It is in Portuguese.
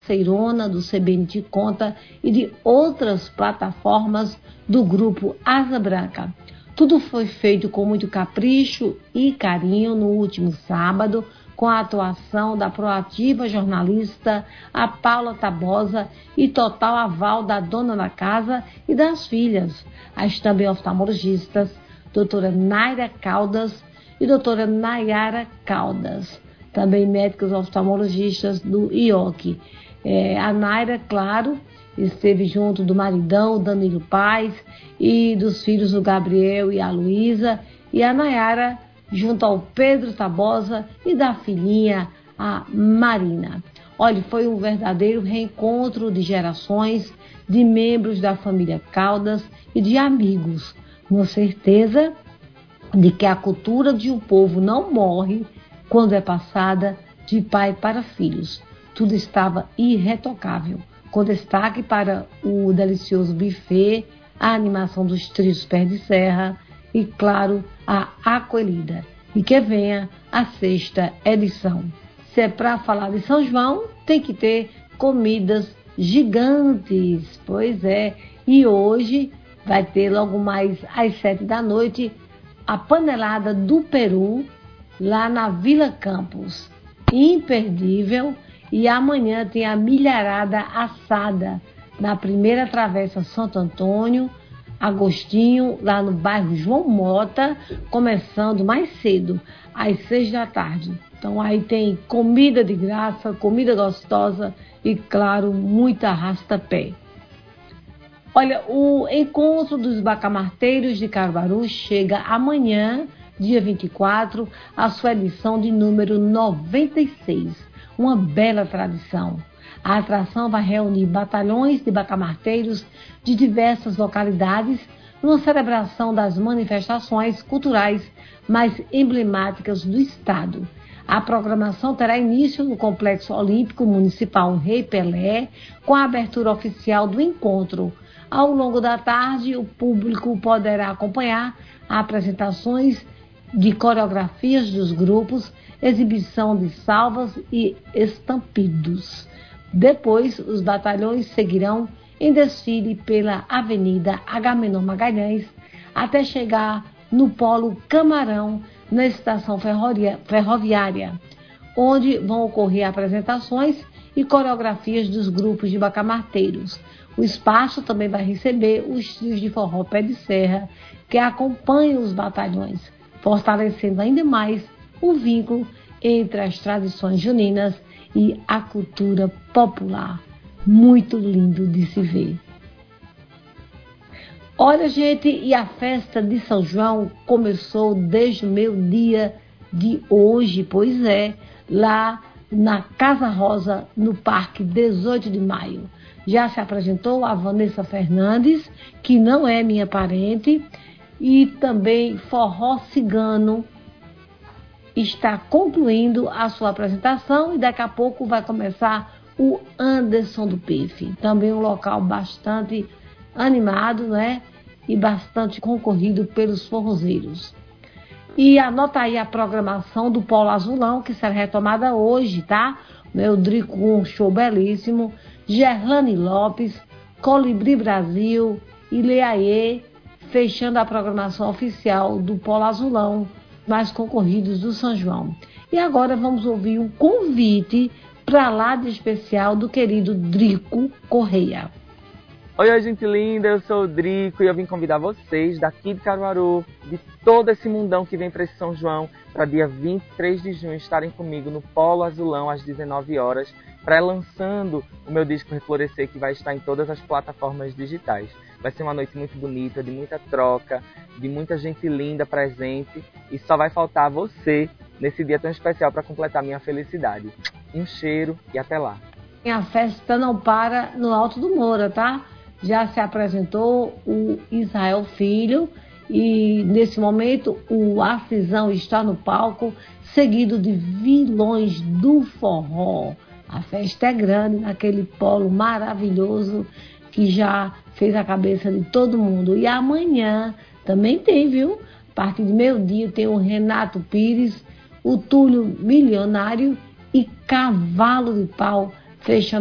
Ceirona, do CBN Te Conta e de outras plataformas do grupo Asa Branca. Tudo foi feito com muito capricho e carinho no último sábado, com a atuação da proativa jornalista a Paula Tabosa e total aval da dona da casa e das filhas, as também oftalmologistas, doutora Naira Caldas e doutora Nayara Caldas, também médicos oftalmologistas do IOC. A Naira, claro, esteve junto do maridão, Danilo Paz, e dos filhos o Gabriel e a Luísa, e a Nayara junto ao Pedro Tabosa e da filhinha, a Marina. Olha, foi um verdadeiro reencontro de gerações, de membros da família Caldas e de amigos, com certeza de que a cultura de um povo não morre quando é passada de pai para filhos. Tudo estava irretocável, com destaque para o delicioso buffet, a animação dos trios Pé de Serra e, claro, a acolhida. E que venha a 6ª edição. Se é para falar de São João, tem que ter comidas gigantes, pois é. E hoje vai ter logo mais às 7 da noite a panelada do Peru, lá na Vila Campos. Imperdível. E amanhã tem a milharada assada na primeira travessa Santo Antônio, Agostinho, lá no bairro João Mota, começando mais cedo, às 6 da tarde. Então aí tem comida de graça, comida gostosa e, claro, muita arrasta-pé. Olha, o encontro dos bacamarteiros de Caruaru chega amanhã, dia 24, a sua edição de número 96. Uma bela tradição. A atração vai reunir batalhões de bacamarteiros de diversas localidades numa celebração das manifestações culturais mais emblemáticas do estado. A programação terá início no Complexo Olímpico Municipal Rei Pelé, com a abertura oficial do encontro. Ao longo da tarde, o público poderá acompanhar apresentações de coreografias dos grupos, exibição de salvas e estampidos. Depois, os batalhões seguirão em desfile pela Avenida Agamenon Magalhães até chegar no Polo Camarão, na estação ferroviária, onde vão ocorrer apresentações e coreografias dos grupos de bacamarteiros. O espaço também vai receber os trios de forró Pé de Serra, que acompanham os batalhões, fortalecendo ainda mais o vínculo entre as tradições juninas e a cultura popular. Muito lindo de se ver. Olha, gente, e a festa de São João começou desde o meio-dia de hoje, pois é, lá na Casa Rosa, no Parque 18 de Maio. Já se apresentou a Vanessa Fernandes, que não é minha parente, e também Forró Cigano está concluindo a sua apresentação e daqui a pouco vai começar o Anderson do Pife. Também um local bastante animado, né? E bastante concorrido pelos forrozeiros. E anota aí a programação do Polo Azulão, que será retomada hoje, tá? Meu Drico com um show belíssimo, Gerlane Lopes, Colibri Brasil e Leaê, fechando a programação oficial do Polo Azulão, mais concorridos do São João. E agora vamos ouvir um convite para lá de especial do querido Drico Correia. Oi, gente linda, eu sou o Drico e eu vim convidar vocês daqui de Caruaru, de todo esse mundão que vem para esse São João, para dia 23 de junho estarem comigo no Polo Azulão às 19 horas, pré-lançando o meu disco Reflorescer, que vai estar em todas as plataformas digitais. Vai ser uma noite muito bonita, de muita troca, de muita gente linda presente e só vai faltar você nesse dia tão especial para completar minha felicidade. Um cheiro e até lá. A festa não para no Alto do Moura, tá? Já se apresentou o Israel Filho e nesse momento o Arcisão está no palco, seguido de Vilões do Forró. A festa é grande naquele polo maravilhoso que já fez a cabeça de todo mundo. E amanhã também tem, viu? A partir de meio-dia tem o Renato Pires, o Túlio Milionário e Cavalo de Pau fechando